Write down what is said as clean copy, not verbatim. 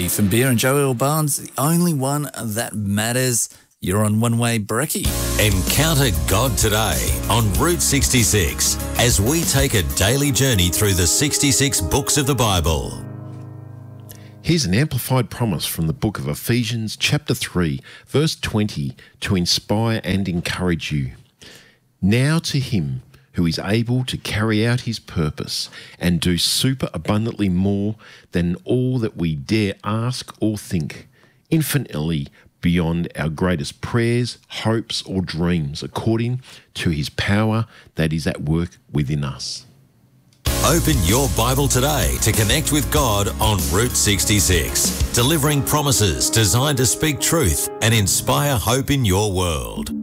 Ethan Beer and Joel Barnes, the only one that matters. You're on One Way Brekkie. Encounter God today on Route 66 as we take a daily journey through the 66 books of the Bible. Here's an amplified promise from the book of Ephesians chapter 3, verse 20, to inspire and encourage you. Now to him who is able to carry out his purpose and do super abundantly more than all that we dare ask or think, infinitely beyond our greatest prayers, hopes, or dreams, according to his power that is at work within us. Open your Bible today to connect with God on Route 66, delivering promises designed to speak truth and inspire hope in your world.